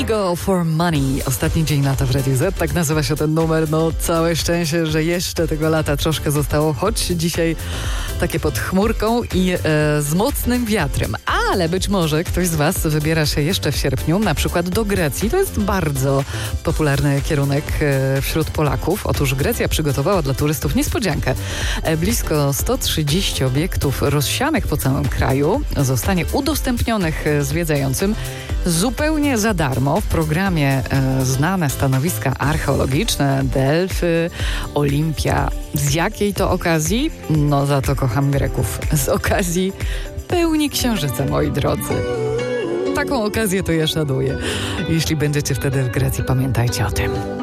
Go for Money. Ostatni dzień lata w Radiu Z, tak nazywa się ten numer. No całe szczęście, że jeszcze tego lata troszkę zostało, choć dzisiaj takie pod chmurką i z mocnym wiatrem. Ale być może ktoś z Was wybiera się jeszcze w sierpniu, na przykład do Grecji. To jest bardzo popularny kierunek wśród Polaków. Otóż Grecja przygotowała dla turystów niespodziankę. Blisko 130 obiektów rozsianych po całym kraju zostanie udostępnionych zwiedzającym zupełnie za darmo. W programie znane stanowiska archeologiczne, Delfy, Olimpia. Z jakiej to okazji? No za to kocham Greków. Z okazji pełni księżyca, moi drodzy. Taką okazję to ja szanuję. Jeśli będziecie wtedy w Grecji, pamiętajcie o tym.